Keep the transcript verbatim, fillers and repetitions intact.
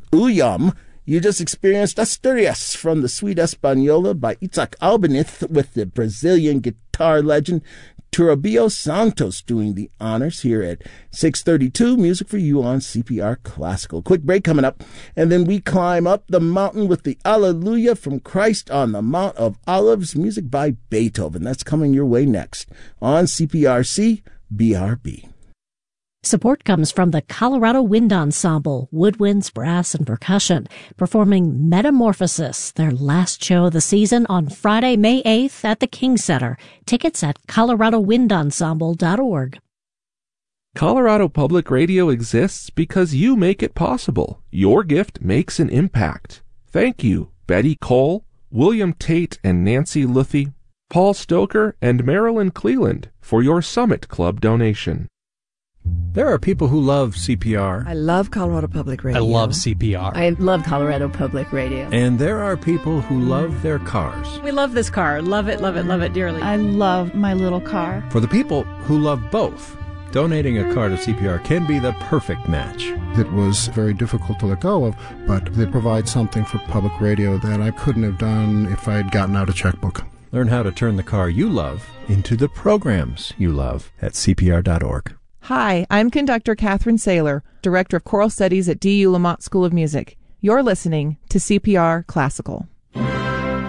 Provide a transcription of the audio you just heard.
Uyam. You just experienced Asturias from the Suite Española by Itzhak Albeniz with the Brazilian guitar legend Turabio Santos doing the honors here at six thirty-two. Music for you on C P R Classical. Quick break coming up, and then we climb up the mountain with the Alleluia from Christ on the Mount of Olives, music by Beethoven. That's coming your way next on C P R C B R B. Support comes from the Colorado Wind Ensemble, woodwinds, brass, and percussion, performing Metamorphosis, their last show of the season on Friday, May eighth at the King Center. Tickets at colorado wind ensemble dot org. Colorado Public Radio exists because you make it possible. Your gift makes an impact. Thank you, Betty Cole, William Tate and Nancy Luthi, Paul Stoker, and Marilyn Cleland for your Summit Club donation. There are people who love C P R. I love Colorado Public Radio. I love C P R. I love Colorado Public Radio. And there are people who love their cars. We love this car. Love it, love it, love it dearly. I love my little car. For the people who love both, donating a car to C P R can be the perfect match. It was very difficult to let go of, but they provide something for public radio that I couldn't have done if I had gotten out a checkbook. Learn how to turn the car you love into the programs you love at C P R dot org. Hi, I'm conductor Catherine Saylor, Director of Choral Studies at D U Lamont School of Music. You're listening to C P R Classical.